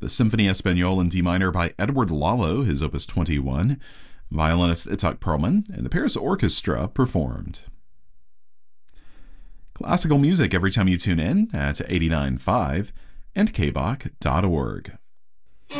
the Symphonie Espagnole in D minor by Edward Lalo, his Opus 21. Violinist Itzhak Perlman and the Paris Orchestra performed. Classical music every time you tune in at 89.5 and kbach.org.